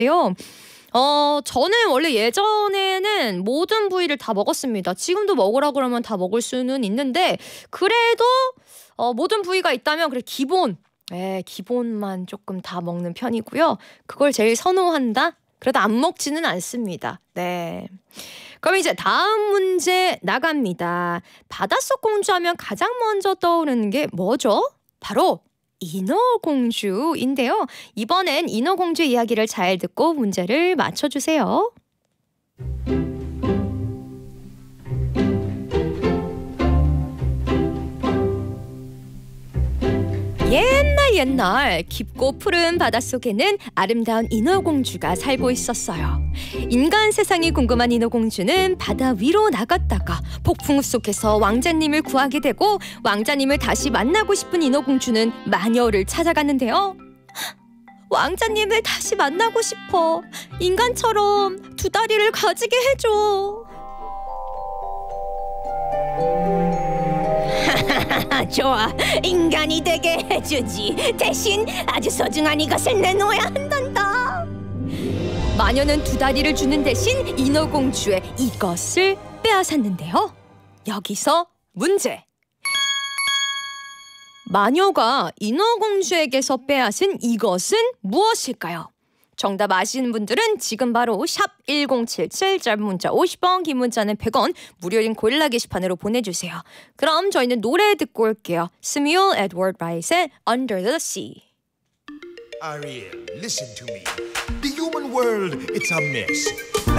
요. 저는 원래 예전에는 모든 부위를 다 먹었습니다. 지금도 먹으라 그러면 다 먹을 수는 있는데 그래도 모든 부위가 있다면 그래 기본만 조금 다 먹는 편이고요. 그걸 제일 선호한다? 그래도 안 먹지는 않습니다. 네. 그럼 이제 다음 문제 나갑니다. 바닷속 공주하면 가장 먼저 떠오르는 게 뭐죠? 바로 인어공주인데요. 이번엔 인어공주 이야기를 잘 듣고 문제를 맞춰주세요. 옛날 깊고 푸른 바닷속에는 아름다운 인어공주가 살고 있었어요. 인간 세상이 궁금한 인어공주는 바다 위로 나갔다가 폭풍 속에서 왕자님을 구하게 되고 왕자님을 다시 만나고 싶은 인어공주는 마녀를 찾아갔는데요. 왕자님을 다시 만나고 싶어. 인간처럼 두 다리를 가지게 해줘. 좋아, 인간이 되게 해주지. 대신 아주 소중한 이것을 내놓아야 한단다. 마녀는 두 다리를 주는 대신 인어공주의 이것을 빼앗았는데요. 여기서 문제. 마녀가 인어공주에게서 빼앗은 이것은 무엇일까요? 정답 아시는 분들은 지금 바로 샵 1077, 짧은 문자 50원, 긴 문자는 100원, 무료인 고릴라 게시판으로 보내주세요. 그럼 저희는 노래 듣고 올게요. 스뮤얼 에드워드 라이트의 Under the Sea. Ariel, listen to me. The human world, it's a mess.